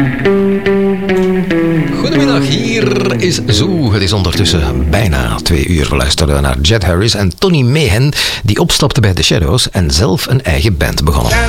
Goedemiddag, hier is Zoo. Het is ondertussen bijna 2 uur. We luisteren naar Jet Harris en Tony Meehan, die opstapte bij The Shadows en zelf een eigen band begonnen.